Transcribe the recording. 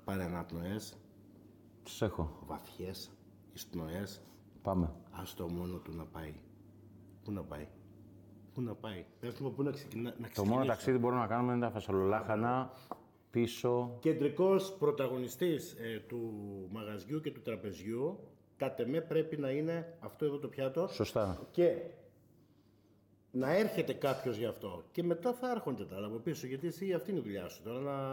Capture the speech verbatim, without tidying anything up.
πάρει αναπνοές. Τις έχω. Βαθιές, εισπνοές. Πάμε. Ας το μόνο του να πάει. Πού να πάει. Πού να πάει. Πες μου πού να, ξεκινά, να Το μόνο ταξίδι που μπορούμε να κάνουμε είναι τα φασολολάχανα πίσω. Κεντρικός πρωταγωνιστής ε, του μαγαζιού και του τραπεζιού, κατ' εμέ πρέπει να είναι αυτό εδώ το πιάτο. Σωστά. Και να έρχεται κάποιος γι' αυτό. Και μετά θα έρχονται τα άλλα από πίσω, γιατί εσύ αυτή είναι η δουλειά σου τώρα. Να